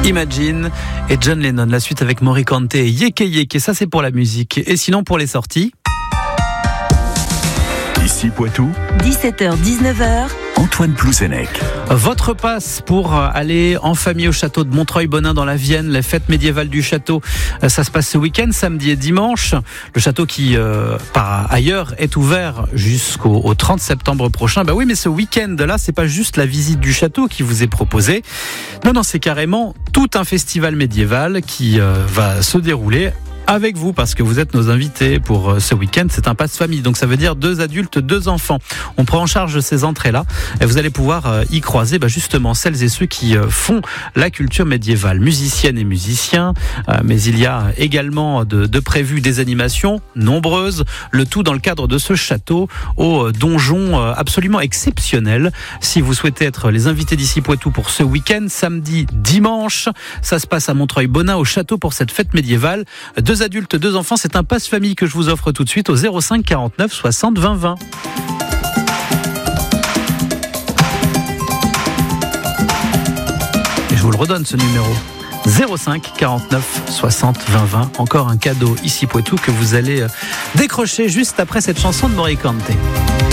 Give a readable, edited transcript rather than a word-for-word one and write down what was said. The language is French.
Imagine et John Lennon. La suite avec Morricone et Yeke Yeke. Ça, c'est pour la musique. Et sinon, pour les sorties. Ici Poitou, 17h-19h, Antoine Plouzenec. Votre passe pour aller en famille au château de Montreuil-Bonin dans la Vienne, les fêtes médiévales du château, ça se passe ce week-end, samedi et dimanche. Le château qui, par ailleurs, est ouvert jusqu'au 30 septembre prochain. Bah oui, mais ce week-end-là, c'est pas juste la visite du château qui vous est proposée. Non, c'est carrément tout un festival médiéval qui va se dérouler avec vous, parce que vous êtes nos invités pour ce week-end. C'est un passe famille, donc ça veut dire 2 adultes, 2 enfants. On prend en charge ces entrées-là et vous allez pouvoir y croiser justement celles et ceux qui font la culture médiévale, musiciennes et musiciens, mais il y a également de prévues des animations nombreuses, le tout dans le cadre de ce château au donjon absolument exceptionnel. Si vous souhaitez être les invités d'Ici Poitou pour ce week-end, samedi, dimanche, ça se passe à Montreuil-Bonin au château pour cette fête médiévale. 2 adultes, 2 enfants, c'est un passe famille que je vous offre tout de suite au 05 49 60 20 20. Et je vous le redonne ce numéro. 05 49 60 20 20. Encore un cadeau Ici Poitou que vous allez décrocher juste après cette chanson de Morricone.